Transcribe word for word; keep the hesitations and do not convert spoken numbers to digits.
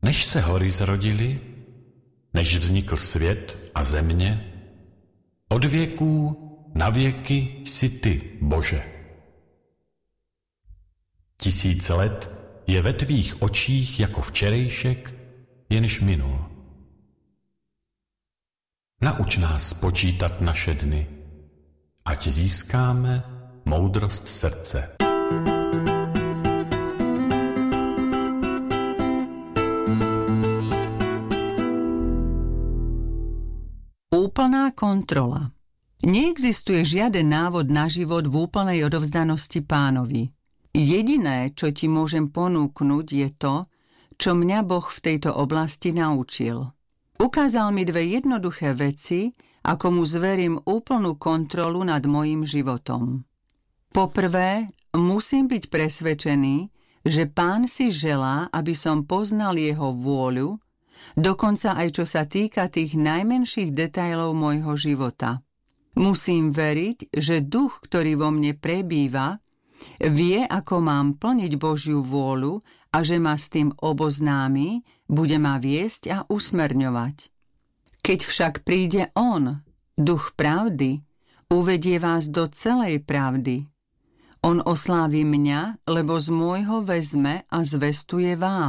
Než se hory zrodily, než vznikl svět a země, od věků na věky jsi ty, Bože. Tisíc let je ve tvých očích jako včerejšek, jenž minul. Nauč nás počítat naše dny, ať získáme moudrost srdce. Úplná kontrola. Neexistuje žiaden návod na život v úplnej odovzdanosti Pánovi. Jediné, čo ti môžem ponúknuť, je to, čo mňa Boh v tejto oblasti naučil. Ukázal mi dve jednoduché veci, ako mu zverím úplnú kontrolu nad mojím životom. Poprvé, musím byť presvedčený, že Pán si želá, aby som poznal jeho vôľu, dokonca aj čo sa týka tých najmenších detailov môjho života. Musím veriť, že duch, ktorý vo mne prebýva, vie, ako mám plniť Božiu vôľu a že ma s tým oboznámi, bude ma viesť a usmerňovať. Keď však príde On, duch pravdy, uvedie vás do celej pravdy. On oslávi mňa, lebo z môjho vezme a zvestuje vám.